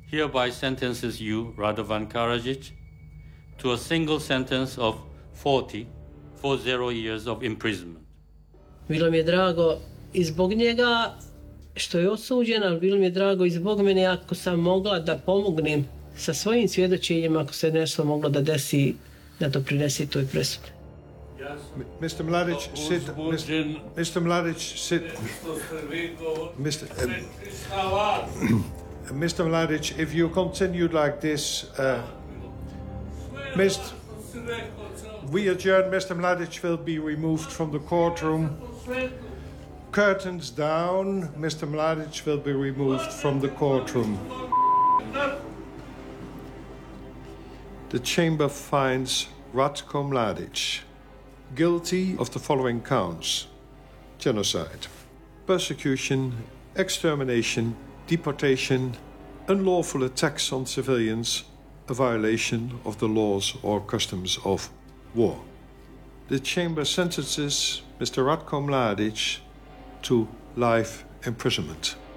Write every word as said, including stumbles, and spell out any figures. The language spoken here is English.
hereby sentences you, Radovan Karadzic, to a single sentence of forty, forty years of imprisonment. Bilo mi je drago i zbog njega što je osuđen, ali bilo mi je drago i zbog mene ako sam mogla da pomognem sa svojim svjedočenjima, ako se nešto moglo da desi, da doprinesi toj presudi. mister Mladic, sit. mister Mladic, sit. mister Uh, mister Mladic, if you continue like this, uh, mister we adjourn. mister Mladic will be removed from the courtroom. Curtains down. mister Mladic will be removed from the courtroom. The chamber finds Ratko Mladic guilty of the following counts: genocide, persecution, extermination, deportation, unlawful attacks on civilians, a violation of the laws or customs of war. The chamber sentences mister Ratko Mladic to life imprisonment.